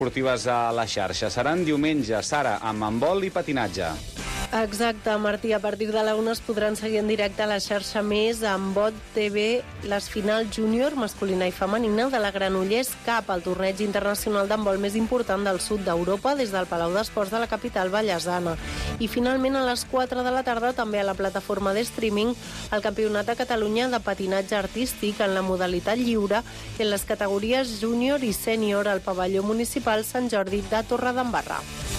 Esportives a la xarxa. Seran diumenge, Sara, amb handbol i patinatge. Exacte, Martí. A partir de la 1 es podran seguir en directe a la xarxa Més amb Bot TV les finals júnior masculina i femenina de la Granollers Cup, el torneig internacional d'handbol més important del sud d'Europa des del Palau d'Esports de la capital vallesana. I finalment a les 4 de la tarda també a la plataforma de streaming el Campionat de Catalunya de patinatge artístic en la modalitat lliure en les categories júnior i sènior al pavelló municipal Sant Jordi de Torredembarra.